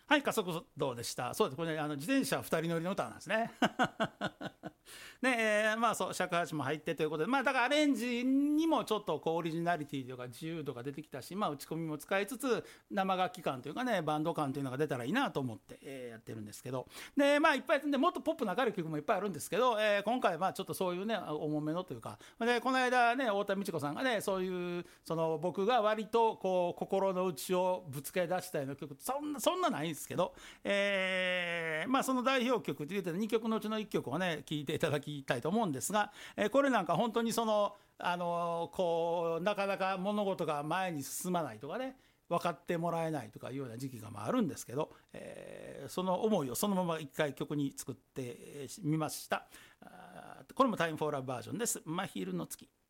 はい、加速度でした。そうです。これね、自転車2人乗りの歌なんですね。ねまあそう尺八も入ってということで、まあだからアレンジにもちょっとこうオリジナリティというか自由度が出てきたし、まあ打ち込みも使いつつ生楽器感というかね、バンド感というのが出たらいいなと思って、やってるんですけど、でまあいっぱいでもっとポップな明るい曲もいっぱいあるんですけど、今回まあちょっとそういうね重めのというか、でこの間ね太田美智子さんがねそういうその僕が割とこう心の内をぶつけ出したような曲そんなないんですけど、まあその代表曲って言ってた2曲のうちの1曲をね聴いていただきたいと思うんですが、これなんか本当にそのこうなかなか物事が前に進まないとかね分かってもらえないとかいうような時期がまああるんですけど、その思いをそのまま一回曲に作ってみました。これもタイムフォーラブバージョンです。真昼の月。